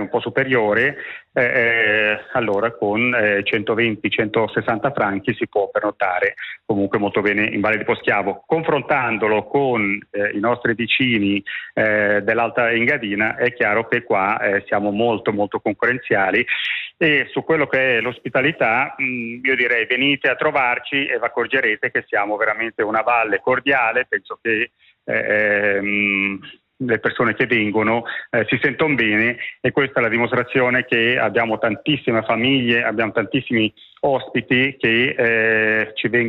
un po' superiore, allora con 120-160 franchi si può pernottare comunque molto bene in Valle di Poschiavo. Confrontandolo con i nostri vicini dell'Alta Engadina, è chiaro che qua siamo molto molto concorrenziali, e su quello che è l'ospitalità io direi venite a trovarci e vi accorgerete che siamo veramente una valle cordiale. Penso che le persone che vengono si sentono bene, e questa è la dimostrazione che abbiamo tantissime famiglie, abbiamo tantissimi ospiti che ci vengono